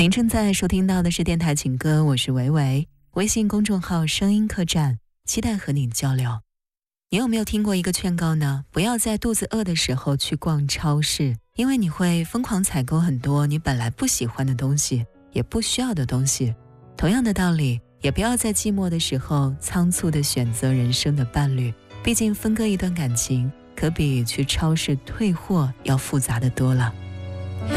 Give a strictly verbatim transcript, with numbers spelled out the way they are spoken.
您正在收听到的是电台情歌，我是维维，微信公众号声音客栈，期待和你交流。你有没有听过一个劝告呢？不要在肚子饿的时候去逛超市，因为你会疯狂采购很多你本来不喜欢的东西，也不需要的东西。同样的道理，也不要在寂寞的时候仓促地选择人生的伴侣，毕竟分割一段感情可比去超市退货要复杂的多了。